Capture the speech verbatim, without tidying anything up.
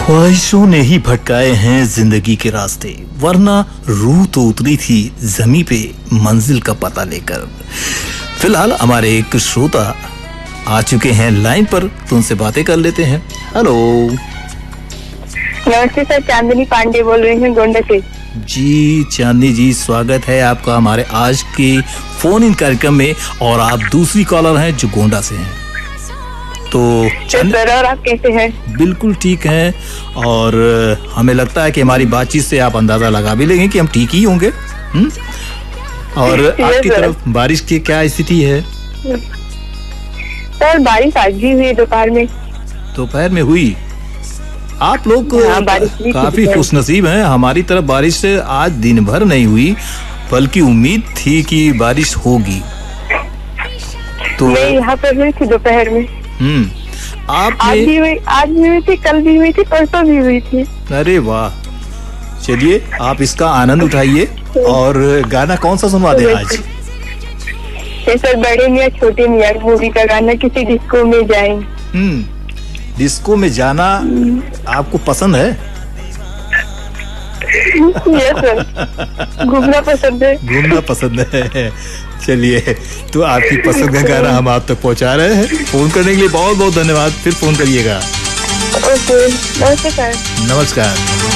ख्वाहिशों ने ही भटकाए हैं जिंदगी के रास्ते, वरना रूह तो उतरी थी जमी पे मंजिल का पता लेकर। फिलहाल हमारे एक श्रोता आ चुके हैं लाइन पर, तो उनसे बातें कर लेते हैं। हेलो, नमस्ते सर, चांदनी पांडे बोल रही हूँ गोंडा से। जी चांदनी जी, स्वागत है आपका हमारे आज के फोन इन कार्यक्रम में। और आप दूसरी कॉलर हैं जो गोंडा से हैं। तो सर, और आप कैसे हैं? बिल्कुल ठीक हैं, और हमें लगता है कि हमारी बातचीत से आप अंदाजा लगा भी लेंगे कि हम ठीक ही होंगे। हुँ? और आपकी तरफ बारिश की क्या स्थिति है? सर बारिश आज भी हुई दोपहर में। दोपहर में हुई? आप लोग हाँ, काफी खुशनसीब हैं। हमारी तरफ बारिश आज दिन भर नहीं हुई, बल्कि उम्मीद थी कि बारिश होगी। तो मैं यहाँ पर हुई थी दोपहर में। हम्म आप आज भी हुई, आज भी हुई थी, कल भी हुई थी, परसों भी हुई थी। अरे वाह, चलिए आप इसका आनंद उठाइए। और गाना कौन सा सुनवा दे आज? सर बड़े मियाँ छोटे मियाँ मूवी का गाना, किसी डिस्को में जाएं। हम्म डिस्को में जाना आपको पसंद है? यस सर, घूमना पसंद है। घूमना पसंद है, चलिए तो आपकी पसंद का गाना हम आप तक पहुंचा रहे हैं। फोन करने के लिए बहुत बहुत धन्यवाद, फिर फोन करिएगा। ओके, नमस्ते सर। नमस्कार।